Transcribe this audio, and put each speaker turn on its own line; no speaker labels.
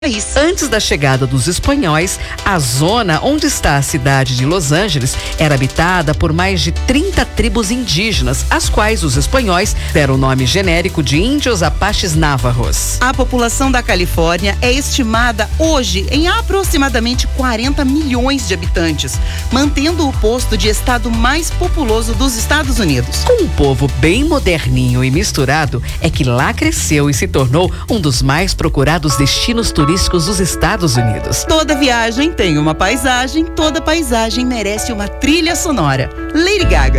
Antes da chegada dos espanhóis, a zona onde está a cidade de Los Angeles era habitada por mais de 30 tribos indígenas, às quais os espanhóis deram o nome genérico de Índios Apaches Navajos.
A população da Califórnia é estimada hoje em aproximadamente 40 milhões de habitantes, mantendo o posto de estado mais populoso dos Estados Unidos.
Com um povo bem moderninho e misturado, é que lá cresceu e se tornou um dos mais procurados destinos turísticos dos Estados Unidos.
Toda viagem tem uma paisagem, toda paisagem merece uma trilha sonora. Lady Gaga.